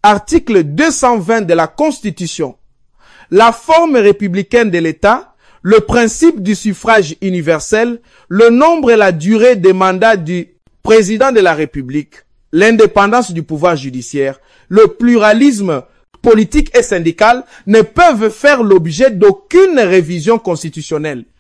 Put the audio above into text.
article 220 de la Constitution, la forme républicaine de l'État, le principe du suffrage universel, le nombre et la durée des mandats du président de la République, l'indépendance du pouvoir judiciaire, le pluralisme politique et syndical ne peuvent faire l'objet d'aucune révision constitutionnelle.